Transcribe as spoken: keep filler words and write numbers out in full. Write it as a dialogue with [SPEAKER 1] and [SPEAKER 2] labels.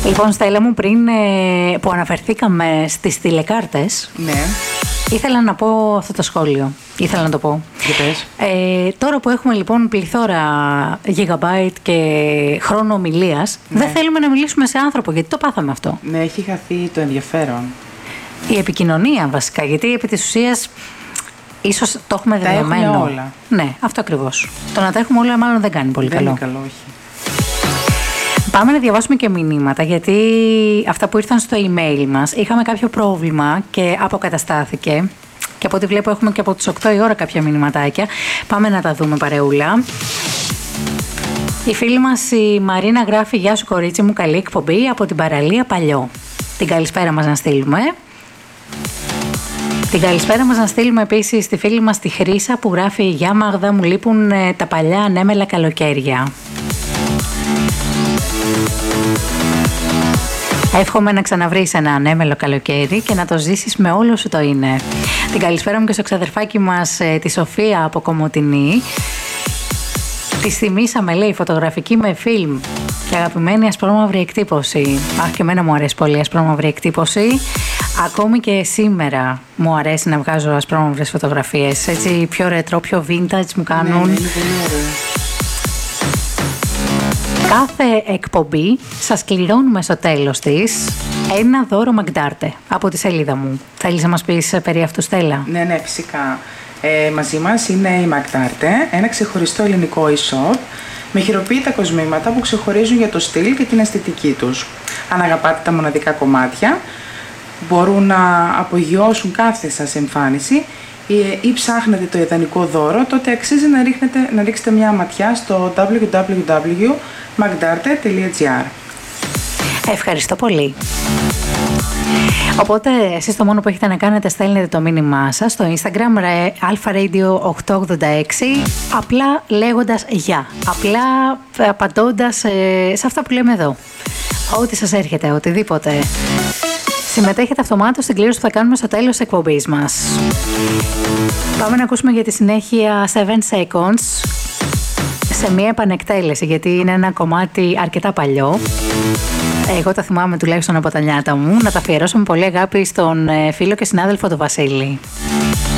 [SPEAKER 1] Λοιπόν, Στέλλα μου, πριν ε, που αναφερθήκαμε στις τηλεκάρτες,
[SPEAKER 2] ναι,
[SPEAKER 1] ήθελα να πω αυτό το σχόλιο. Ήθελα να το πω. Ε, τώρα που έχουμε λοιπόν πληθώρα gigabyte και χρόνο ομιλίας, ναι, δεν θέλουμε να μιλήσουμε σε άνθρωπο, γιατί το πάθαμε αυτό.
[SPEAKER 2] Ναι, έχει χαθεί το ενδιαφέρον.
[SPEAKER 1] Η επικοινωνία βασικά, γιατί επί της ουσίας ίσως το έχουμε
[SPEAKER 2] τα
[SPEAKER 1] δεδομένο.
[SPEAKER 2] Έχουμε όλα.
[SPEAKER 1] Ναι, αυτό ακριβώς. Το να τα έχουμε όλα μάλλον δεν κάνει πολύ
[SPEAKER 2] δεν
[SPEAKER 1] καλό.
[SPEAKER 2] Είναι καλό, όχι.
[SPEAKER 1] Πάμε να διαβάσουμε και μηνύματα, γιατί αυτά που ήρθαν στο email μας είχαμε κάποιο πρόβλημα και αποκαταστάθηκε. Και από ό,τι βλέπω έχουμε και από τις οκτώ η ώρα κάποια μηνυματάκια. Πάμε να τα δούμε παρεούλα. Η φίλη μας η Μαρίνα γράφει: «Γεια σου κορίτσι μου, καλή εκπομπή από την παραλία Παλιό». Την καλησπέρα μας να στείλουμε. Την καλησπέρα μας να στείλουμε επίσης στη φίλη μας τη Χρύσα που γράφει: «Γεια Μάγδα, μου λείπουν ε, τα παλιά ανέμελα καλοκαίρια». Εύχομαι να ξαναβρεις ένα ανέμελο καλοκαίρι και να το ζήσεις με όλο σου το είναι. Την καλησπέρα μου και στο ξαδερφάκι μας ε, τη Σοφία από Κομοτηνή. Τη θυμήσαμε, λέει, φωτογραφική με φιλμ και αγαπημένη ασπρόμαυρη εκτύπωση. Αχ, και εμένα μου αρέσει πολύ η ασπρόμαυρη εκτύπωση. Ακόμη και σήμερα μου αρέσει να βγάζω ασπρόμαυρες φωτογραφίες. Έτσι πιο ρετρό, πιο vintage μου κάνουν.
[SPEAKER 2] Ναι, ναι, είναι πολύ ωραίο.
[SPEAKER 1] Κάθε εκπομπή σας κληρώνουμε στο τέλος της ένα δώρο Μαγντάρτε από τη σελίδα μου. Θέλεις να μας πεις περί αυτού, Στέλλα?
[SPEAKER 2] Ναι, ναι, φυσικά. Ε, μαζί μας είναι η Μαγντάρτε, ένα ξεχωριστό ελληνικό e-shop με χειροποίητα κοσμήματα που ξεχωρίζουν για το στυλ και την αισθητική τους. Αν αγαπάτε τα μοναδικά κομμάτια, μπορούν να απογειώσουν κάθε σας εμφάνιση ή, ή ψάχνετε το ιδανικό δώρο, τότε αξίζει να, ρίχνετε, να ρίξετε μια ματιά στο double-u double-u double-u τελεία magdarte τελεία gr.
[SPEAKER 1] Ευχαριστώ πολύ. Οπότε εσείς το μόνο που έχετε να κάνετε, στέλνετε το μήνυμά σας στο Instagram alpharadio οκτακόσια ογδόντα έξι, απλά λέγοντας γεια, απλά απαντώντας σε αυτά που λέμε εδώ. Ό,τι σας έρχεται, οτιδήποτε. Συμμετέχετε αυτομάτως στην κλήρωση που θα κάνουμε στο τέλος της εκπομπής μας. Πάμε να ακούσουμε για τη συνέχεια seven seconds σε μία επανεκτέλεση, γιατί είναι ένα κομμάτι αρκετά παλιό. Εγώ τα θυμάμαι τουλάχιστον από τα νιάτα μου. Να τα αφιερώσω με πολύ αγάπη στον φίλο και συνάδελφο του Βασίλη.